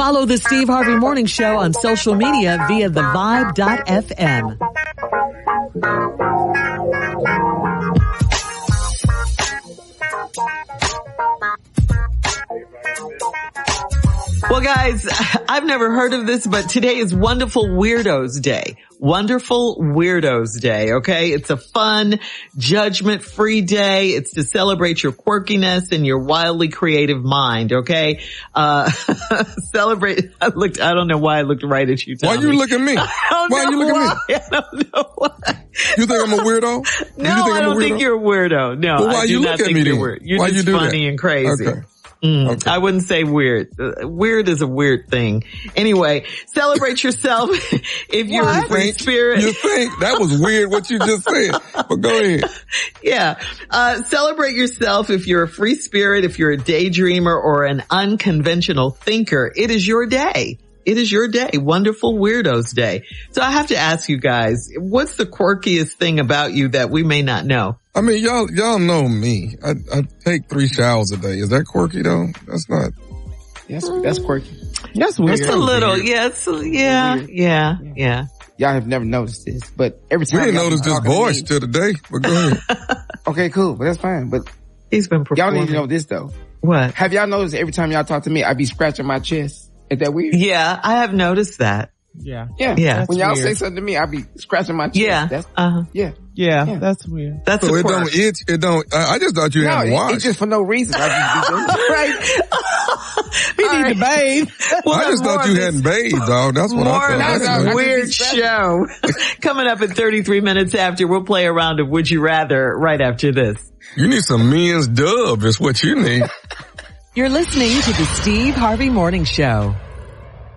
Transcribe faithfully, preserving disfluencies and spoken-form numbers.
Follow the Steve Harvey Morning Show on social media via the vibe dot f m. Well, guys, I've never heard of this, but today is Wonderful Weirdos Day. Wonderful Weirdos Day, okay? It's a fun, judgment-free day. It's to celebrate your quirkiness and your wildly creative mind, okay? Uh, celebrate, I looked, I don't know why I looked right at you, Tommy. Why you look at me? I don't why know you look why. at me? I don't know why. You think I'm a weirdo? No, you think I I'm don't a think you're a weirdo. No, well, why I do you not look at think me you're then? weird. You're why just you do funny that? and crazy. Okay. Mm, okay. I wouldn't say weird. Uh, weird is a weird thing. Anyway, celebrate yourself if you're a free think, spirit. You think that was weird what you just said, but go ahead. Yeah. Uh, celebrate yourself if you're a free spirit, if you're a daydreamer or an unconventional thinker. It is your day. It is your day. Wonderful Weirdos Day. So I have to ask you guys, what's the quirkiest thing about you that we may not know? I mean, y'all, y'all know me. I, I take three showers a day. Is that quirky though? That's not. That's, that's quirky. That's weird. It's a little, yeah, it's, yeah, yeah, yeah. Y'all have never noticed this, but every time we didn't y'all notice be this talking to voice me- till today, but go ahead. Okay, cool, but that's fine. But He's been y'all performing. need to know this though. What? Have y'all noticed every time y'all talk to me, I be scratching my chest? Is that weird? Yeah, I have noticed that. Yeah. Yeah. Yeah. When y'all That's say weird. something to me, I be scratching my chest. Yeah. That's, Uh-huh. yeah. Yeah, Yeah. that's weird. That's So a it quirk. don't itch. It don't. I, I just thought you No, hadn't it, washed. it's just for no reason. I just be doing it. Right. We All need right. to bathe. We'll I have just more thought of you this- hadn't bathed, dog. That's what More I of thought. this No, no, I weird just be show. Coming up in thirty-three minutes after, we'll play a round of Would You Rather right after this. You need some men's dub is what you need. You're listening to the Steve Harvey Morning Show.